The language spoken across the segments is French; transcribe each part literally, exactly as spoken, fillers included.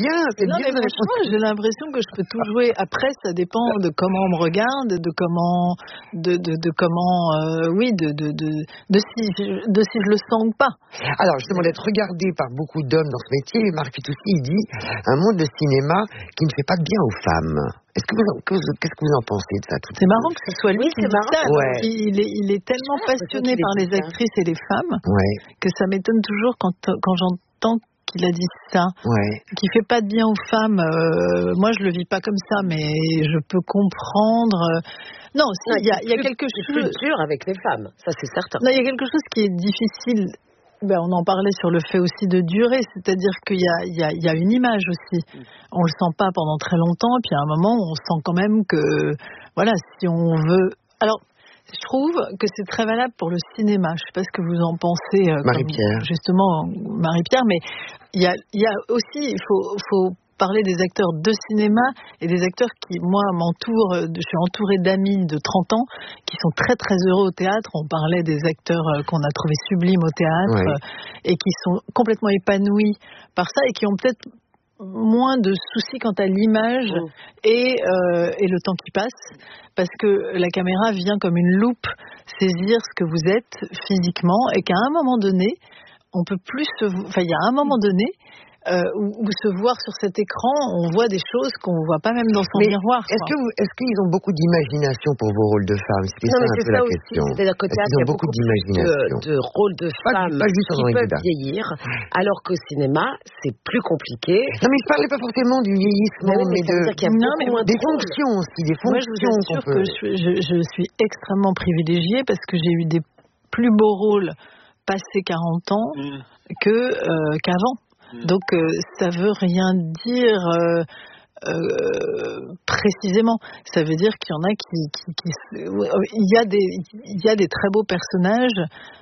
bien, c'est non, bien. Mais franchement, j'ai l'impression que je peux tout jouer. Après, ça dépend de comment on me regarde, de comment, de, de, de comment, euh, oui, de, de, de, de si, je, de si je le sens ou pas. Alors, justement, d'être regardé par beaucoup d'hommes dans ce métier, Marc Fitoussi, il dit un monde de cinéma qui ne fait pas de bien aux femmes. Est-ce que vous, qu'est-ce que vous en pensez de ça tout C'est marrant que ce soit lui oui, qui dit ça. Ouais. Il, est, il est tellement passionné par les actrices et les femmes ouais. que ça m'étonne toujours quand, quand j'entends qu'il a dit ça, ouais. qui fait pas de bien aux femmes. Euh, moi, je le vis pas comme ça, mais je peux comprendre. Non, si, il y a, y a quelque chose. C'est plus dur avec les femmes, ça c'est certain. Non, il y a quelque chose qui est difficile. Ben, on en parlait sur le fait aussi de durer, c'est-à-dire qu'il y a, il y a, il y a une image aussi. On le sent pas pendant très longtemps, puis à un moment, on sent quand même que, voilà, si on veut. Alors. Je trouve que c'est très valable pour le cinéma. Je ne sais pas ce que vous en pensez, euh, Marie-Pierre. Comme, justement, Marie-Pierre, mais il y a, il y a aussi, il faut, faut parler des acteurs de cinéma et des acteurs qui, moi, m'entourent. Je suis entourée d'amis de trente ans qui sont très très heureux au théâtre. On parlait des acteurs qu'on a trouvés sublimes au théâtre, oui. euh, et qui sont complètement épanouis par ça et qui ont peut-être moins de soucis quant à l'image mmh. et, euh, et le temps qui passe, parce que la caméra vient comme une loupe saisir ce que vous êtes physiquement et qu'à un moment donné, on peut plus se... Enfin, il y a un moment donné euh, où, où se voir sur cet écran, on voit des choses qu'on ne voit pas même dans son mais miroir. Est-ce, que vous, est-ce qu'ils ont beaucoup d'imagination pour vos rôles de femmes? C'était non, ça mais un c'est peu ça la aussi. question. C'est-à-dire qu'au théâtre, il y a beaucoup, beaucoup d'imagination. de, de rôles de femmes pas, pas juste qui peuvent vieillir, alors qu'au cinéma, c'est plus compliqué. Non, mais je parlais pas forcément du vieillissement, mais, mais, mais de qu'il y a non, mais des fonctions aussi, des fonctions. Moi, je vous assure qu'on peut... que je, je, je suis extrêmement privilégiée parce que j'ai eu des plus beaux rôles passés quarante ans mmh. que, euh, qu'avant. Mmh. Donc, euh, ça veut rien dire euh, euh, précisément. Ça veut dire qu'il y en a qui... qui, qui il, y a des, il y a des très beaux personnages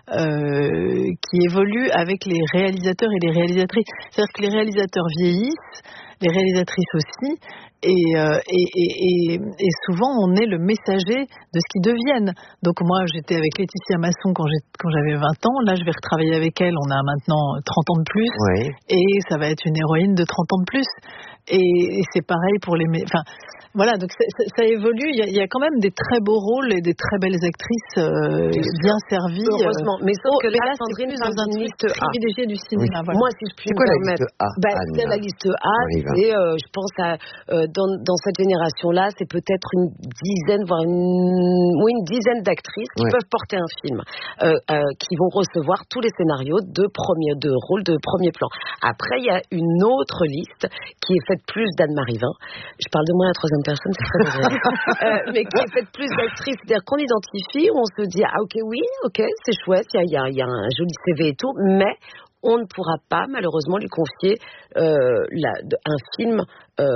euh, qui évoluent avec les réalisateurs et les réalisatrices. C'est-à-dire que les réalisateurs vieillissent, les réalisatrices aussi, et, euh, et, et, et, et souvent on est le messager de ce qu'ils deviennent. Donc moi j'étais avec Laetitia Masson quand, j'ai, quand j'avais vingt ans, là je vais retravailler avec elle, on a maintenant trente ans de plus, ouais. et ça va être une héroïne de trente ans de plus. Et, et c'est pareil pour les... Enfin, voilà, donc ça, ça, ça évolue, il y, a, il y a quand même des très beaux rôles et des très belles actrices euh, bien servies. Heureusement, mais sauf que là, Sandrine c'est plus dans un liste privilégié du cinéma. Oui. Voilà. Moi, si je puis c'est quoi me la liste A? Ben, c'est la liste A, c'est, euh, je pense, à, euh, dans, dans cette génération-là, c'est peut-être une dizaine, voire une, oui, une dizaine d'actrices qui ouais. peuvent porter un film, euh, euh, qui vont recevoir tous les scénarios de, premier, de rôles de premier plan. Après, il y a une autre liste qui est faite plus d'Anne-Marie Vin. Je parle de moi à la troisième personne, c'est très agréable. euh, mais qui est faite plus d'actrices, c'est-à-dire qu'on identifie, on se dit, ah ok, oui, ok, c'est chouette, il y a, y, a, y a un joli C V et tout, mais on ne pourra pas malheureusement lui confier euh, la, un film,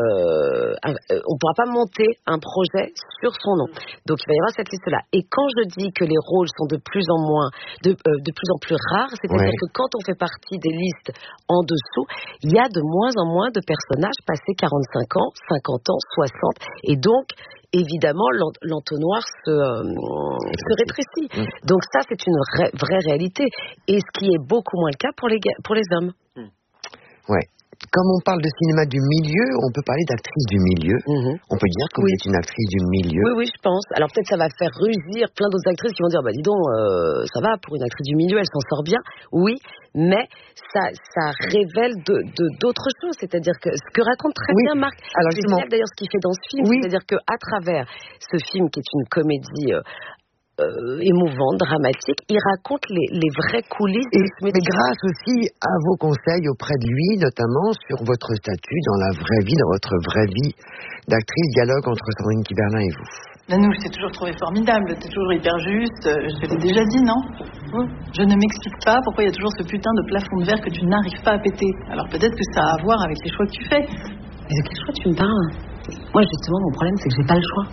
euh, un, euh, on ne pourra pas monter un projet sur son nom. Donc il va y avoir cette liste-là. Et quand je dis que les rôles sont de plus en moins, de, euh, de plus en plus rares, c'est-à-dire ouais. que quand on fait partie des listes en dessous, il y a de moins en moins de personnages passés quarante-cinq ans, cinquante ans, soixante, et donc évidemment, l'entonnoir se, euh, se rétrécit. Mmh. Donc ça, c'est une vraie, vraie réalité. Et ce qui est beaucoup moins le cas pour les, pour les hommes. Mmh. Ouais. Comme on parle de cinéma du milieu, on peut parler d'actrice du milieu. Mmh. On peut dire que oui. vous êtes une actrice du milieu. Oui, oui, je pense. Alors peut-être ça va faire rugir plein d'autres actrices qui vont dire, bah dis donc, euh, ça va, pour une actrice du milieu, elle s'en sort bien. Oui, mais ça, ça révèle de, de, d'autres choses. C'est-à-dire que ce que raconte très oui. bien Marc, alors, c'est génial d'ailleurs ce qu'il fait dans ce film. Oui. C'est-à-dire qu'à travers ce film qui est une comédie... Euh, Euh, émouvant, dramatique, il raconte les, les vraies coulisses et, de ce métier. Mais grâce aussi à vos conseils auprès de lui, notamment sur votre statut dans la vraie vie, dans votre vraie vie d'actrice, dialogue entre Sandrine Kiberlin et vous. Là, nous, je t'ai toujours trouvé formidable, t'es toujours hyper juste, je te l'ai déjà dit, non? Je ne m'explique pas pourquoi il y a toujours ce putain de plafond de verre que tu n'arrives pas à péter. Alors peut-être que ça a à voir avec les choix que tu fais. Mais de quel choix tu me parles? Moi, justement, mon problème, c'est que j'ai pas le choix.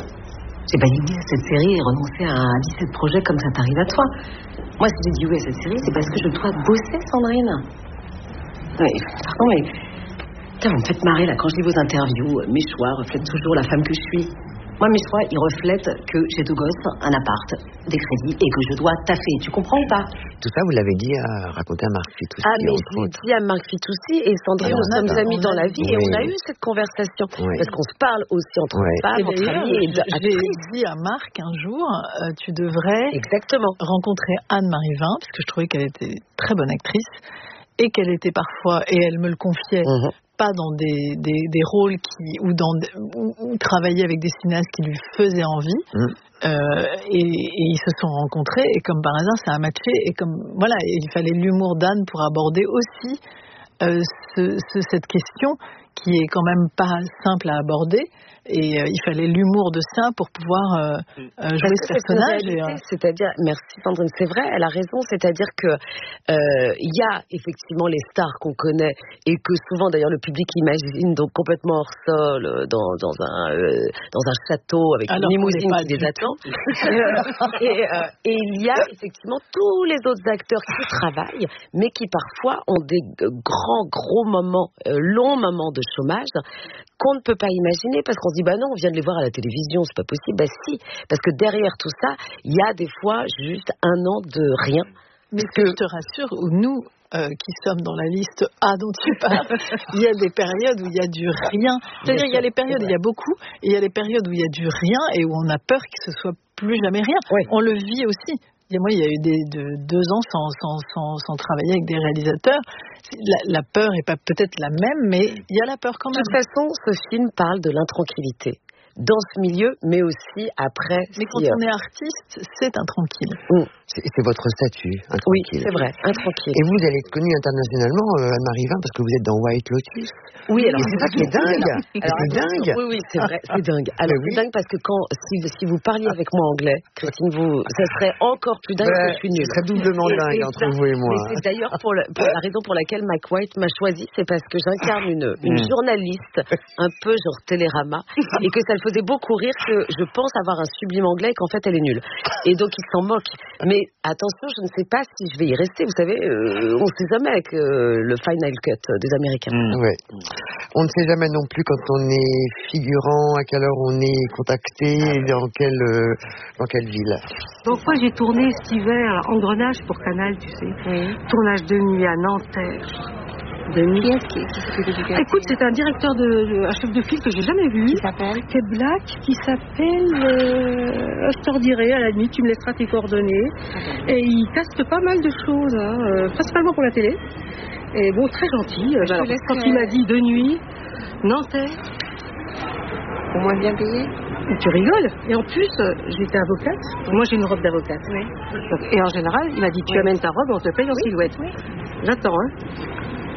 J'ai pas dit oui à cette série et renoncé à dix-sept projets comme ça t'arrive à toi. Moi, si j'ai dit oui à cette série, c'est parce que je dois bosser, Sandrine. Mais, pardon, mais... Putain, vous me faites marrer, là, quand je lis vos interviews, mes choix reflètent toujours la femme que je suis. Moi, mes choix, ils reflètent que j'ai deux gosses, un appart, des crédits et que je dois taffer. Tu comprends ou pas? Tout ça, vous l'avez dit à raconter à Marc Fitoussi. Ah, mais je l'ai dit à Marc Fitoussi et Sandrine, nous sommes amis dans la vie oui. et on a eu cette conversation. Oui. Parce qu'on se parle aussi entre oui. femmes, entre amis. Et j'ai dit à Marc un jour, euh, tu devrais Exactement. rencontrer Anne-Marie Vin, parce que je trouvais qu'elle était très bonne actrice et qu'elle était parfois, et elle me le confiait, mmh. pas dans des, des, des rôles qui, ou, dans, ou, ou travailler avec des cinéastes qui lui faisaient envie. Mmh. Euh, et, et ils se sont rencontrés et comme par hasard ça a matché et comme voilà il fallait l'humour d'Anne pour aborder aussi euh, ce, ce, cette question qui est quand même pas simple à aborder et euh, il fallait l'humour de ça pour pouvoir euh, euh, jouer ce personnage. Et, euh... C'est-à-dire, merci Sandrine, c'est vrai, elle a raison, c'est-à-dire que il euh, y a effectivement les stars qu'on connaît et que souvent d'ailleurs le public imagine donc complètement hors sol dans, dans un euh, dans un château avec Alors une limousine qui les attend. et, euh, et il y a effectivement tous les autres acteurs qui travaillent, mais qui parfois ont des grands gros moments, euh, longs moments de chômage qu'on ne peut pas imaginer parce qu'on se dit bah non, on vient de les voir à la télévision, c'est pas possible. Bah si, parce que derrière tout ça, il y a des fois juste un an de rien. Mais que je te rassure, nous euh, qui sommes dans la liste A dont tu parles, il y a des périodes où il y a du rien. C'est-à-dire il y a les périodes où il y a beaucoup et il y a les périodes où il y a du rien et où on a peur que ce soit plus jamais rien. Oui. On le vit aussi. Et moi, il y a eu des, de, deux ans sans, sans, sans, sans travailler avec des réalisateurs. La, la peur n'est pas peut-être la même, mais il y a la peur quand même. De toute façon, ce film parle de l'intranquillité. Dans ce milieu, mais aussi après. Mais quand on est artiste, c'est intranquille. Mmh. C'est, c'est votre statut, intranquille. Oui, c'est vrai, intranquille. Et vous, vous allez être connue internationalement, euh, Anne-Marie Vin, parce que vous êtes dans White Lotus. Oui, alors. Et c'est ça qui est dingue. Alors, c'est dingue. Oui, oui, c'est vrai, c'est dingue. Alors, oui. c'est dingue parce que quand, si, si vous parliez avec moi anglais, Christine, vous, ça serait encore plus dingue bah, que je suis nulle. Ce serait doublement et, dingue et entre ça, vous et moi. Et c'est d'ailleurs pour, le, pour la raison pour laquelle Mike White m'a choisi, c'est parce que j'incarne une, une mmh. journaliste, un peu genre Télérama, et que ça le faisait beaucoup rire que je pense avoir un sublime anglais et qu'en fait elle est nulle. Et donc il s'en moque. Mais attention, je ne sais pas si je vais y rester. Vous savez, euh, on ne sait jamais avec euh, le final cut des Américains. Mmh. Ouais. On ne sait jamais non plus quand on est figurant, à quelle heure on est contacté, et dans quelle, euh, dans quelle ville. Donc moi j'ai tourné cet hiver Engrenage pour Canal, tu sais. Oui. Tournage de nuit à Nanterre. De nuit. Qui est-ce qui, qui s'occupe du ah, écoute, c'est un directeur de, de un chef de file que j'ai jamais vu. Qui s'appelle qui est black, qui s'appelle euh, je te redirai à la limite, tu me laisseras tes coordonnées. Okay. Et il caste pas mal de choses, hein, euh, principalement pour la télé. Et bon, très gentil. Je Alors, quand que... il m'a dit de nuit, Nanterre. Au moins bien payé. Tu rigoles. Et en plus, j'étais avocate. Moi, j'ai une robe d'avocate. Oui. Donc, et en général, il m'a dit, tu oui. amènes ta robe, on te paye en oui. silhouette. Oui. J'attends, hein.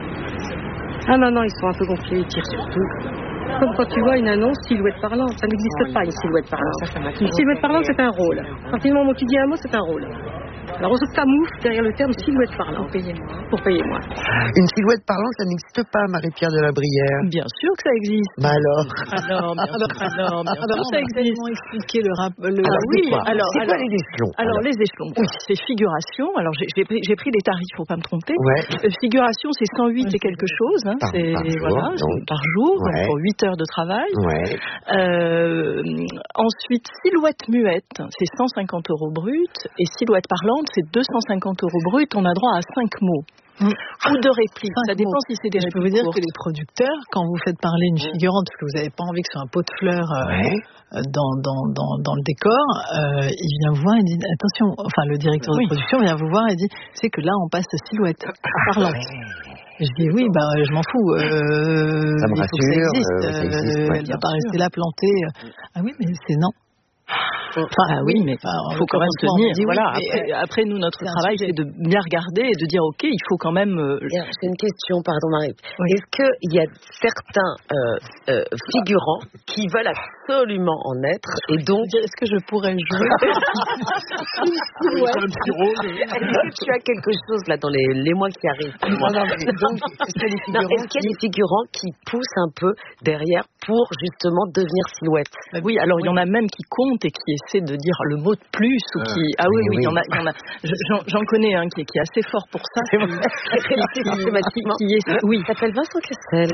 Ah non, non, ils sont un peu gonflés, ils tirent surtout. Comme quand tu vois une annonce silhouette parlante. Ça n'existe oui. pas, une silhouette parlante. Ça, ça une silhouette parlante, c'est un rôle. À partir du moment où tu dis un mot, c'est un rôle. Alors on se camoufle derrière le terme silhouette parlante. Pour payer moi. Pour payer moi. Une silhouette parlante, ça n'existe pas, Marie-Pierre de la Brière. Bien sûr que ça existe. Bah alors. Alors, bien sûr, alors, bien sûr, ça existe. Comment expliquer le rap le... Alors, oui. Quoi alors, c'est alors, quoi les échelons Alors, alors les échelons. Oui. C'est figuration. Alors j'ai, j'ai, pris, j'ai pris les tarifs pour pas me tromper. Ouais. Euh, figuration, c'est cent huit et quelque chose. Hein. Par, c'est par jour, voilà, donc. C'est par jour, ouais. donc pour huit heures de travail. Ouais. Euh, ensuite, silhouette muette, c'est cent cinquante euros brut, et silhouette parlante, c'est deux cent cinquante euros brut. On a droit à cinq mots. Mmh. Ou de répliques. Ça dépend mots. Si c'est des répliques. Je peux vous dire courtes. Que les producteurs, quand vous faites parler une figurante, parce que vous n'avez pas envie que ce soit un pot de fleurs euh, ouais. dans, dans, dans, dans le décor, euh, il vient vous voir et dit attention, enfin le directeur oui. de production vient vous voir et dit c'est que là on passe silhouette parlante. Ouais. Je dis oui, bah, je m'en fous. Euh, ça me rassure. Ça existe. Euh, ça existe euh, ouais, elle ne va pas rester là plantée. Ah oui, mais c'est non. Enfin, ah oui, mais il faut quand même tenir. Dit, voilà. oui, après, euh, après, nous, notre c'est travail, c'est de bien regarder et de dire, ok, il faut quand même. Euh... J'ai une question, pardon, Marie. Oui. Est-ce qu'il y a certains euh, euh, figurants qui veulent absolument en être et donc, est-ce que je pourrais jouer ouais. Est-ce que tu as quelque chose là dans les, les mois qui arrivent? Non, non, mais donc, est-ce qu'il y a des figurants, non, est-ce qu'il y a des figurants qui poussent un peu derrière pour justement devenir silhouette. Oui, alors il oui. y en a même qui comptent et qui essaient de dire le mot de plus ou euh, qui ah oui oui, il oui. y en a, il y en a. J'en, j'en connais un qui est, qui est assez fort pour ça. C'est vrai. Qui, qui, qui est oui. Il s'appelle Vincent Cassel.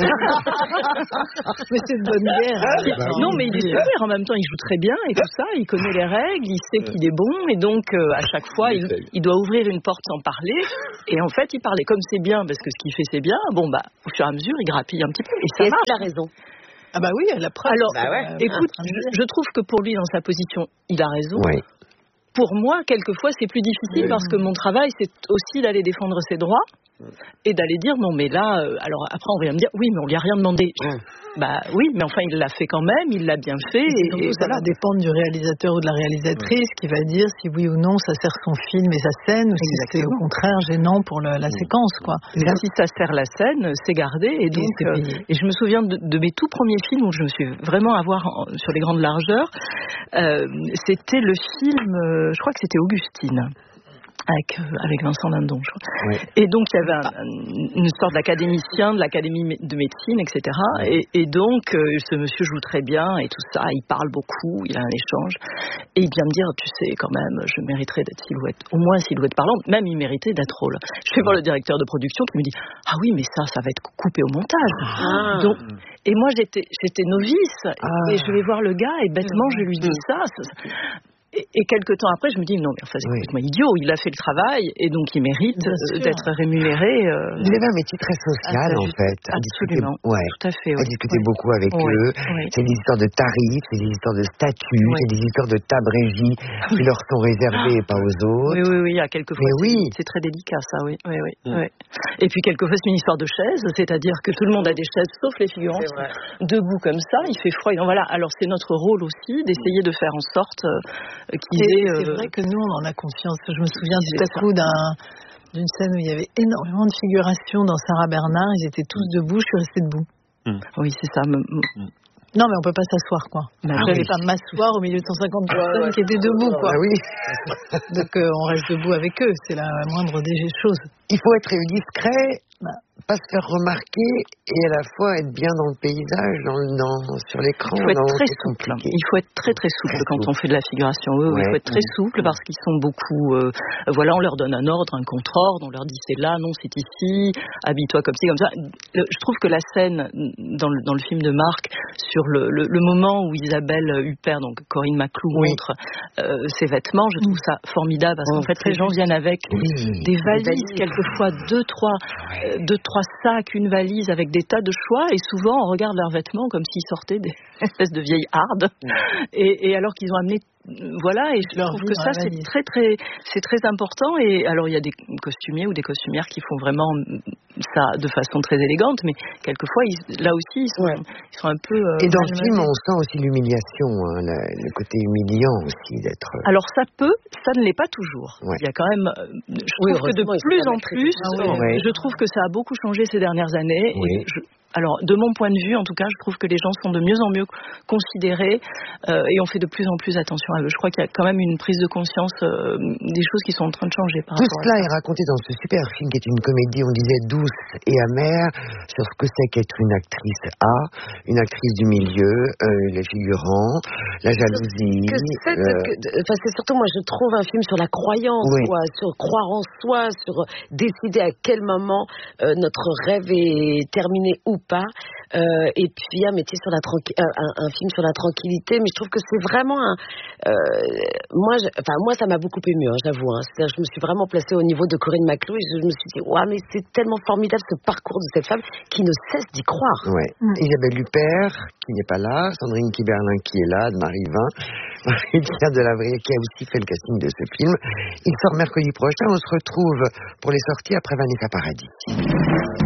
Mais c'est de bonne guerre. Bah, non, mais il est super. En même temps, il joue très bien et tout ça. Il connaît les règles, il sait qu'il est bon et donc euh, à chaque fois, il, il doit ouvrir une porte sans parler. Et en fait, il parlait comme c'est bien parce que ce qu'il fait c'est bien. Bon bah, au fur et à mesure, il grappille un petit peu et ça et marche. Il a raison. Ah bah oui, elle a preuve. Alors, bah ouais. écoute, je, je trouve que pour lui, dans sa position, il a raison. Oui. Pour moi, quelquefois, c'est plus difficile oui. parce que mon travail, c'est aussi d'aller défendre ses droits et d'aller dire non, mais là, euh, alors après, on vient me dire oui, mais on lui a rien demandé. Oui. Bah oui, mais enfin, il l'a fait quand même, il l'a bien fait. Et, et, et ça voilà. va dépendre du réalisateur ou de la réalisatrice oui. qui va dire si oui ou non ça sert son film et sa scène, ou si c'est au contraire gênant pour le, la oui. séquence, quoi. Mais si ça sert la scène, c'est gardé. Et donc, et, euh, et je me souviens de, de mes tout premiers films où je me suis vraiment à voir en, sur les grandes largeurs. Euh, c'était le film, euh, je crois que c'était Augustine. Avec, euh, avec Vincent Lindon, je crois. Oui. Et donc, il y avait un, une sorte d'académicien de l'Académie de médecine, et cetera. Oui. Et, et donc, euh, ce monsieur joue très bien et tout ça. Il parle beaucoup, il a un échange. Et il vient me dire, tu sais, quand même, je mériterais d'être silhouette. Au moins silhouette parlante. Même, il méritait d'être rôle. Je vais voir le directeur de production qui me dit, ah oui, mais ça, ça va être coupé au montage. Ah. Donc, et moi, j'étais, j'étais novice. Ah. Et je vais voir le gars et bêtement, je lui dis ça. ça, ça Et, et quelques temps après, je me dis non, mais enfin, c'est oui. complètement idiot. Il a fait le travail et donc il mérite euh, d'être rémunéré. Euh... Il avait un métier très social ah, en fait. Absolument. Ouais. Tout à fait. Oui. Elle discutait oui. beaucoup avec oui. eux. Oui. C'est des histoires de tarifs, c'est des histoires de statut, oui. c'est des histoires de tables régies qui leur sont réservées et pas aux autres. Oui, oui, oui. À quelquefois, mais oui. c'est très délicat ça. Oui, oui, oui. Mm. oui. Et puis quelquefois, c'est une histoire de chaises, c'est-à-dire que tout le monde a des chaises sauf les figurants debout comme ça. Il fait froid. Et donc, voilà. Alors c'est notre rôle aussi d'essayer de faire en sorte euh, qu'ils aient c'est vrai que nous, on en a conscience. Je me souviens tout à coup d'un, d'une scène où il y avait énormément de figurations dans Sarah Bernard. Ils étaient tous debout, je suis restée debout. Mmh. Oui, c'est ça. Mmh. Non, mais on peut pas s'asseoir, quoi. Ah, je n'allais oui. pas m'asseoir au milieu de cent cinquante personnes ouais, ouais. qui étaient debout, quoi. Ah, oui. Donc, euh, on reste debout avec eux. C'est la moindre des choses. Il faut être discret. Bah. Pas se faire remarquer et à la fois être bien dans le paysage, dans, dans, sur l'écran. Il faut être très souple. Il faut être très très souple très quand souple. on fait de la figuration. Oui, ouais. Il faut être très souple parce qu'ils sont beaucoup. Euh, voilà, on leur donne un ordre, un contre-ordre, on leur dit c'est là, non c'est ici, habille-toi comme ci, comme ça. Le, je trouve que la scène dans le, dans le film de Marc sur le, le, le moment où Isabelle Huppert, donc Corinne Maclou, oui. montre euh, ses vêtements, je trouve ça formidable parce oh, qu'en fait les gens viennent avec oui. des valises, valises, quelquefois deux, trois, ouais. euh, deux, trois sacs, une valise avec des tas de choix et souvent on regarde leurs vêtements comme s'ils sortaient des espèces de vieilles hardes mmh. et, et alors qu'ils ont amené voilà et je Leur trouve que ça c'est valise. très très c'est très important et alors il y a des costumiers ou des costumières qui font vraiment ça de façon très élégante mais quelquefois ils, là aussi ils sont, ouais. ils sont un peu euh, et dans le film on sent aussi l'humiliation hein, le, le côté humiliant aussi d'être alors ça peut ça ne l'est pas toujours ouais. il y a quand même je oui, trouve que de plus en plus ah, oui. Ouais. je trouve que ça a beaucoup changé ces dernières années oui. et je, alors, de mon point de vue, en tout cas, je trouve que les gens sont de mieux en mieux considérés euh, et on fait de plus en plus attention à eux. Je crois qu'il y a quand même une prise de conscience euh, des choses qui sont en train de changer. Par Tout cela est raconté dans ce super film qui est une comédie, on disait, douce et amère, sur ce que c'est qu'être une actrice A, une actrice du milieu, euh, les figurants, la jalousie. Que c'est, euh... que, enfin, c'est surtout, moi, je trouve un film sur la croyance, oui. quoi, sur croire en soi, sur décider à quel moment euh, notre rêve est terminé ou pas, euh, et puis un métier sur la tranqui- un, un, un film sur la tranquillité, mais je trouve que c'est vraiment un, euh, moi, je, enfin moi ça m'a beaucoup ému, hein, j'avoue, hein. C'est-à-dire je me suis vraiment placée au niveau de Corinne Maclou et je me suis dit waouh mais c'est tellement formidable ce parcours de cette femme qui ne cesse d'y croire. Ouais. Mm. Isabelle Huppert qui n'est pas là, Sandrine Kiberlin qui est là, de Marie Vin, Marie-Pierre Delavrier qui a aussi fait le casting de ce film. Il sort mercredi prochain, on se retrouve pour les sorties après Vanessa Paradis.